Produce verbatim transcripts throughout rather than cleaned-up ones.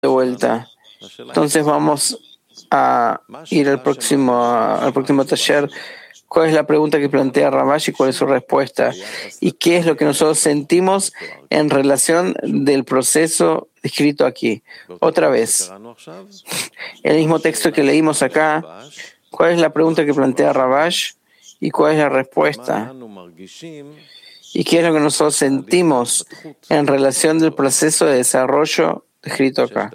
de vuelta. Entonces vamos a ir al próximo, al próximo taller. ¿Cuál es la pregunta que plantea Ravash y cuál es su respuesta? ¿Y qué es lo que nosotros sentimos en relación del proceso escrito aquí? Otra vez, el mismo texto que leímos acá, ¿cuál es la pregunta que plantea Ravash y cuál es la respuesta? ¿Y qué es lo que nosotros sentimos en relación del proceso de desarrollo escrito acá?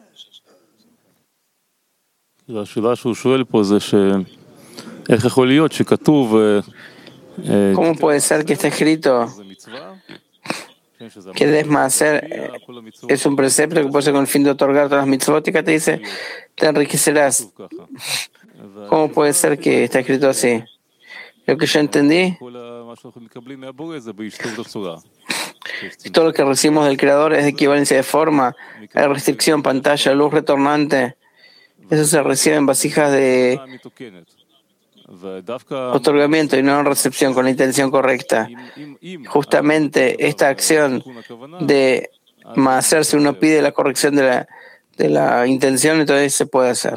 ¿Cómo puede ser que está escrito que desmacer es un precepto que puede ser con el fin de otorgar todas las mitzvot? Y acá te dice, te enriquecerás. ¿Cómo puede ser que está escrito así? Lo que yo entendí, y todo lo que recibimos del Creador es de equivalencia de forma, hay restricción, pantalla, luz retornante. Eso se recibe en vasijas de otorgamiento y no en recepción con la intención correcta. Justamente esta acción de hacerse uno pide la corrección de la, de la intención, entonces se puede hacer.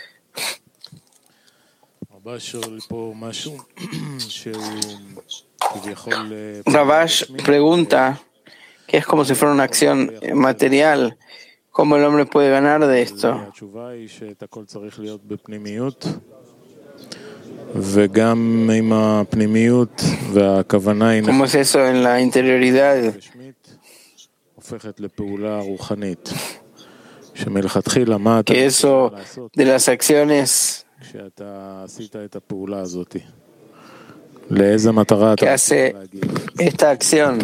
Ravash pregunta que es como si fuera una acción material. ¿Cómo el hombre puede ganar de esto? ¿Cómo es eso en la interioridad? Que eso de las acciones que hace esta acción,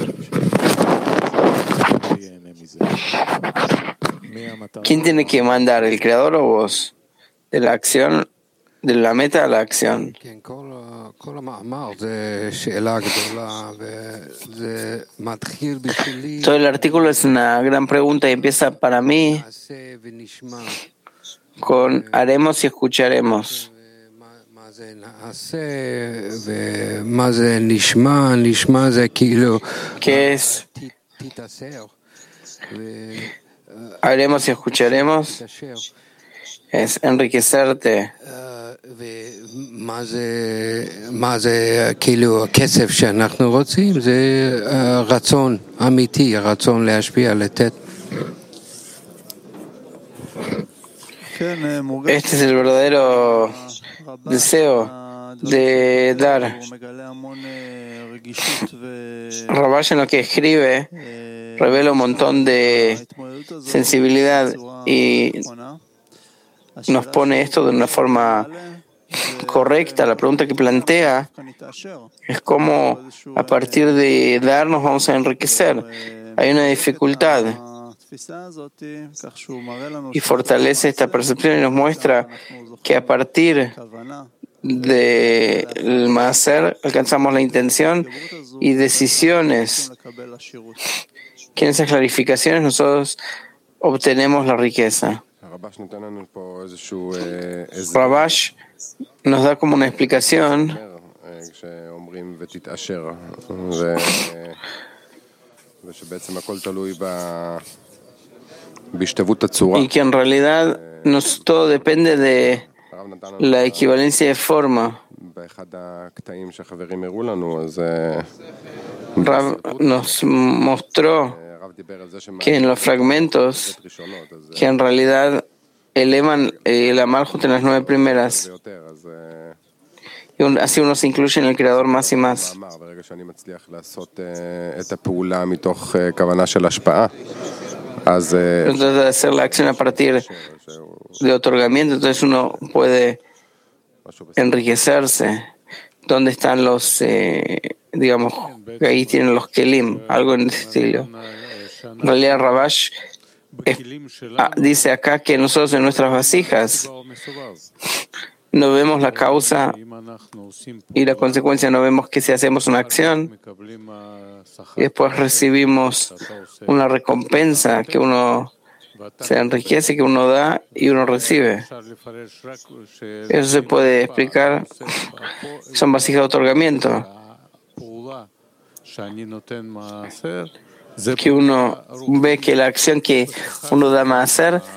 ¿quién tiene que mandar, el Creador o vos? De la acción, de la meta a la acción. Todo el artículo es una gran pregunta y empieza para mí con haremos y escucharemos. ¿Qué es? Haremos y escucharemos. Es enriquecerte. Este es el verdadero deseo de dar. Ravash en lo que escribe revela un montón de sensibilidad y nos pone esto de una forma correcta. La pregunta que plantea es cómo a partir de dar nos vamos a enriquecer. Hay una dificultad y fortalece esta percepción y nos muestra que a partir del maaser alcanzamos la intención y decisiones, que en esas clarificaciones nosotros obtenemos la riqueza. Ravash nos da como una explicación y que en realidad nos, todo depende de la equivalencia de forma. Rav nos mostró que en los fragmentos que en realidad elevan eh, la Malhut en las nueve primeras y un, así uno se incluye en el Creador más y más. Entonces de hacer la acción a partir de otorgamiento, entonces uno puede enriquecerse. ¿Dónde están los, eh, digamos, ahí tienen los kelim, algo en ese estilo? En realidad Ravash es, ah, dice acá que nosotros en nuestras vasijas no vemos la causa y la consecuencia, no vemos que si hacemos una acción y después recibimos una recompensa, que uno se enriquece, que uno da y uno recibe. Eso se puede explicar, son vasijas de otorgamiento. que uno ve que la acción que uno da a hacer